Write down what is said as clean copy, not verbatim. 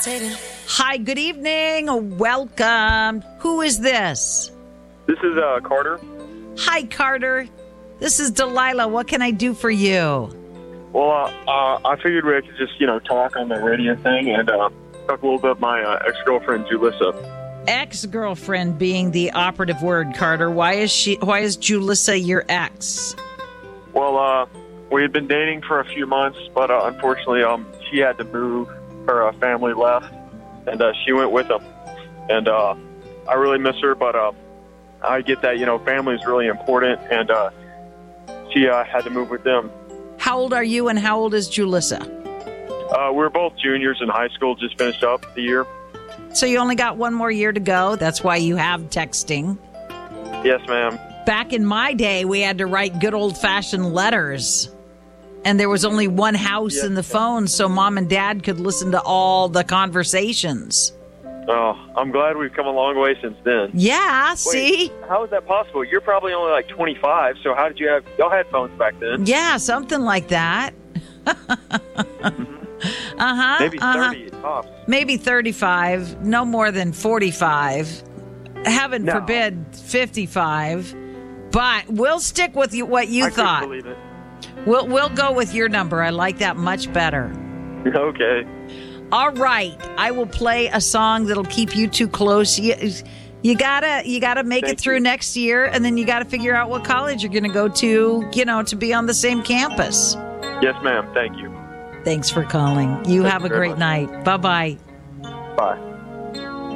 Hi, good evening. Welcome. Who is this? This is Carter. Hi, Carter. This is Delilah. What can I do for you? Well, I figured we could just, talk on the radio thing and talk a little bit about my ex-girlfriend, Julissa. Ex-girlfriend being the operative word, Carter. Why is Julissa your ex? Well, we had been dating for a few months, but unfortunately, she had to move. Her family left, and she went with them. And I really miss her, but I get that, family is really important, and she had to move with them. How old are you, and how old is Julissa? We're both juniors in high school, just finished up the year. So you only got one more year to go? That's why you have texting? Yes, ma'am. Back in my day, we had to write good old-fashioned letters. And there was only one house in the phone, so Mom and Dad could listen to all the conversations. Oh, I'm glad we've come a long way since then. Yeah, see? Wait, how is that possible? You're probably only like 25, so how did you have... Y'all had phones back then. Yeah, something like that. Maybe 30 tops. Maybe 35, no more than 45. Heaven forbid 55. But we'll stick with what you thought. I couldn't believe it. We'll go with your number. I like that much better. Okay. All right. I will play a song that'll keep you two close. You gotta make it through next year, and then you gotta figure out what college you're gonna go to, to be on the same campus. Yes, ma'am. Thank you. Thanks for calling. You have a great night. Bye-bye. Bye.